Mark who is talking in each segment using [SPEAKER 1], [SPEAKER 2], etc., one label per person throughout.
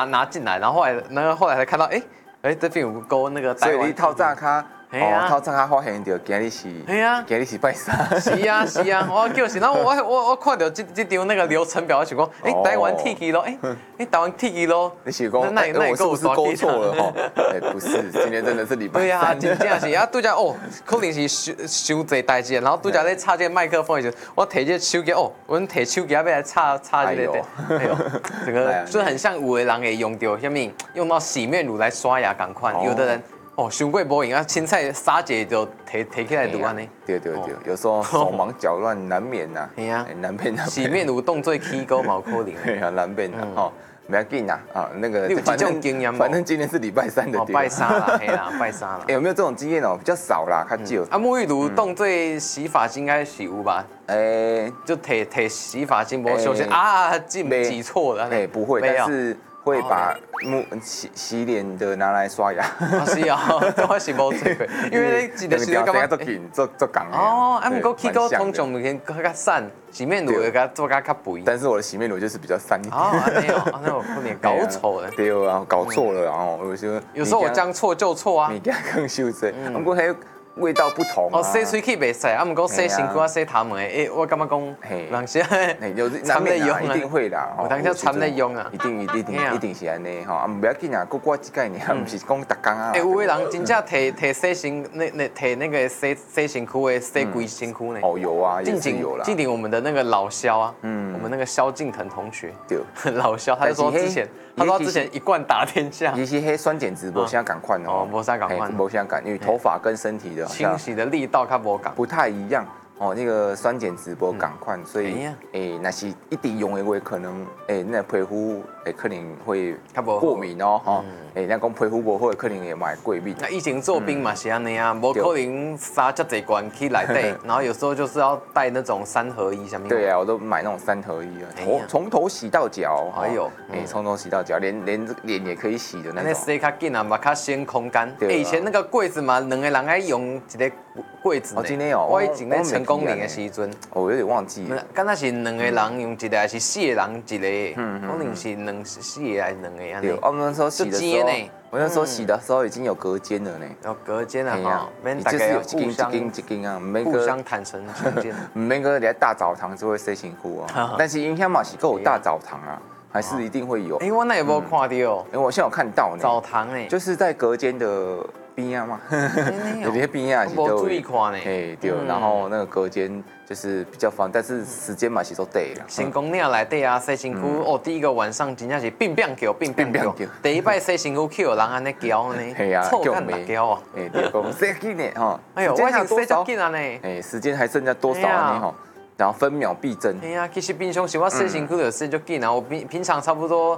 [SPEAKER 1] 拿进来，然后后来才看到，这边有个勾那个台湾。
[SPEAKER 2] 所以你透早卡。透早卡发现到今日是，今日是拜三。
[SPEAKER 1] 是啊，我叫是，然后我看到这张那个流程表，我想讲，台湾 T 基咯，台湾 T 基咯。
[SPEAKER 2] 你是讲，那我是不是勾错了哈？不是，今天真的是礼拜三。
[SPEAKER 1] 对啊，真正是啊，拄则可能是伤济代志，然后拄则咧插这个麦克风的时候，我摕这手机阮摕手机要来插这个，整个就很像有的人会用到什么，用到洗面乳来刷牙同款，有的人。伤过无用啊，凊彩撒者就提起来撸安尼。
[SPEAKER 2] 对，有时候手忙脚乱难免呐。
[SPEAKER 1] 系啊，
[SPEAKER 2] 难免。
[SPEAKER 1] 洗面乳动作起高冇可能。
[SPEAKER 2] 对啊，难免的哈，不要紧呐那个。
[SPEAKER 1] 你有这种经验吗？
[SPEAKER 2] 反正今天是礼拜三的。
[SPEAKER 1] 拜三啦，嘿啦，拜三啦。
[SPEAKER 2] 有没有这种经验哦？比较少啦，较少。
[SPEAKER 1] 沐浴乳动作洗发精应该是有吧？就提洗发精，无小心挤错了。
[SPEAKER 2] 不会，但是。会把洗脸的拿来刷牙。
[SPEAKER 1] 是啊，我是无做过，因为你一个时间感觉
[SPEAKER 2] 做紧做工。
[SPEAKER 1] 不过起膏通常会较散，洗面乳会做较肥。
[SPEAKER 2] 但是我的洗面乳就是比较散一点。
[SPEAKER 1] 那我可能搞错了。
[SPEAKER 2] 对啊，搞错了，然后
[SPEAKER 1] 有时候我将错就错啊。
[SPEAKER 2] 物件更修正，不过还有。味道不同
[SPEAKER 1] 洗喙齿袂使，毋过洗身躯、洗头毛的，我感觉讲，人是
[SPEAKER 2] 有难免啊，一定会啦。
[SPEAKER 1] 有当下掺咧用啊，
[SPEAKER 2] 一定是安尼吼，唔不要紧啊，过几概念，唔是讲逐工啊。
[SPEAKER 1] 有的人真正提洗身，提那个洗身躯的洗规身躯呢。
[SPEAKER 2] 有啊，也是有啦。
[SPEAKER 1] 近顶我们的那个老萧啊，我们那个萧敬腾同学，老萧，他就说之前一贯打天下。
[SPEAKER 2] 其实迄酸碱值无啥共款哦，
[SPEAKER 1] 无啥共款，
[SPEAKER 2] 无啥共，因为头发跟身体的
[SPEAKER 1] 清洗的力道较无共，
[SPEAKER 2] 不太一样那个酸碱值无共款，所以那是一直用的话，可能那皮肤可能会过敏那讲皮肤无好，可能也买过敏。
[SPEAKER 1] 那以前做兵嘛是安尼啊，无可能撒遮济罐去内底，然后有时候就是要带那种3合1什么。
[SPEAKER 2] 对啊，我都买那种3合1啊，从头洗到脚。从头洗到脚，连脸也可以洗的那种。
[SPEAKER 1] 那洗较紧啊，嘛较省空间。以前那个柜子嘛，2个人爱用一个柜子。
[SPEAKER 2] 真的哦。
[SPEAKER 1] 我以前咧成功岭的时阵，
[SPEAKER 2] 有点忘记了。
[SPEAKER 1] 敢若是2个人用一个，还是4个人一个？可能是4个还是2个安尼。
[SPEAKER 2] 我们那时候洗的时候，我那时候洗的时候已经有隔间了呢。
[SPEAKER 1] 有隔间了哈，
[SPEAKER 2] 就是有一间啊，
[SPEAKER 1] 互相坦诚相见。
[SPEAKER 2] 唔免个在大澡堂就会洗身躯哦，但是影响嘛是够有大澡堂啊，还是一定会有。
[SPEAKER 1] 我那也无看到。
[SPEAKER 2] 我现在有看到呢。
[SPEAKER 1] 澡堂呢，
[SPEAKER 2] 就是在隔间的边啊嘛，有些边啊是
[SPEAKER 1] 都注意看呢。
[SPEAKER 2] 对，然后那个隔间就是比较方，但是时间嘛是都对啦。
[SPEAKER 1] 成功岭内底啊，洗身躯第一个晚上真正是乒乒叫。第一摆洗身躯去有人安尼叫呢，臭干辣椒啊。
[SPEAKER 2] 对，讲洗紧呢哈。
[SPEAKER 1] 我已经洗足紧啊呢。
[SPEAKER 2] 时间还剩下多少呢哈？然后分秒必争。
[SPEAKER 1] 其实平常时我洗身躯就洗足紧啊，我平常差不多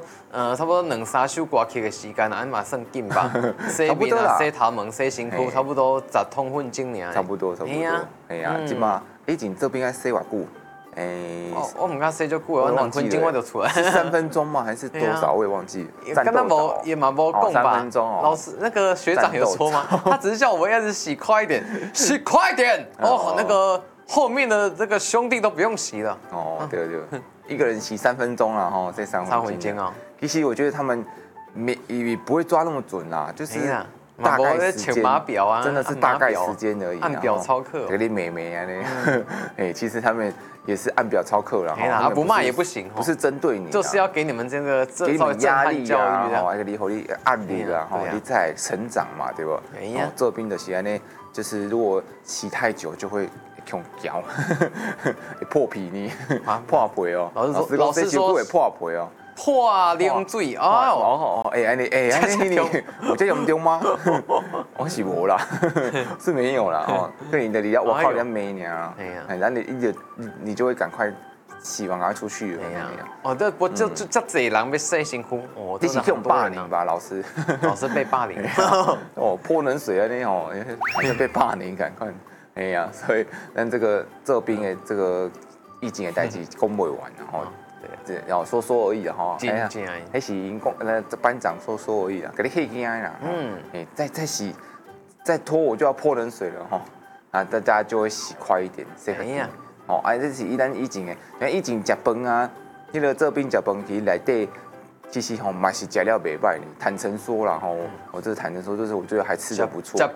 [SPEAKER 1] 2-3首歌曲的时间啊，安嘛算紧吧。洗面啊，洗头毛，洗身躯，差不多10通分钟尔。
[SPEAKER 2] 差不多。即嘛，以前这边爱洗偌久？
[SPEAKER 1] 我唔敢洗足久，我2分钟我就出来。
[SPEAKER 2] 3分钟吗？还是多少？我也忘记了。
[SPEAKER 1] 刚刚也嘛无讲吧。
[SPEAKER 2] 3分钟哦。
[SPEAKER 1] 老师，那个学长有说吗？他只是叫我们要是洗快一点，洗快一点。那个。后面的这个兄弟都不用洗了。
[SPEAKER 2] 对，一个人洗3分钟了哈，这3分钟啊。其实我觉得他们也不会抓那么准啦，就是大概时间，真的是大概时间而已。
[SPEAKER 1] 按表操课。
[SPEAKER 2] 给你美眉啊那，其实他们也是按表操课了。
[SPEAKER 1] 不骂也不行，
[SPEAKER 2] 不是针对你，
[SPEAKER 1] 就是要给你们这个
[SPEAKER 2] 给你们压力啊，
[SPEAKER 1] 一
[SPEAKER 2] 个你压力啦，你在成长嘛，对不？做兵的时候呢，就是如果洗太久就会。穷脚，破皮呢，破皮哦。
[SPEAKER 1] 老师说
[SPEAKER 2] 会破皮哦。
[SPEAKER 1] 破冷水
[SPEAKER 2] 安尼你有这严重吗？我是无啦，是没有啦对你的你要我靠人家没呢。然后你就会赶快洗完赶快出去了。
[SPEAKER 1] 这不就这济人要洗身躯
[SPEAKER 2] 你是这种霸凌吧，老师
[SPEAKER 1] 被霸凌。
[SPEAKER 2] 泼冷水啊那被霸凌赶快。所以但这兵的这个疫情的代志讲不完，然后然后说而已哈。还是班长说而已啦，给你黑惊啦。再洗再拖我就要泼冷水了哈。大家就会洗快一点，洗很快。这是咱以前的，因为以前食饭啊，这兵食饭其实内底其实吼嘛是食了袂歹呢。坦诚说啦吼，我这坦诚说就是我觉得还吃的不错。
[SPEAKER 1] 加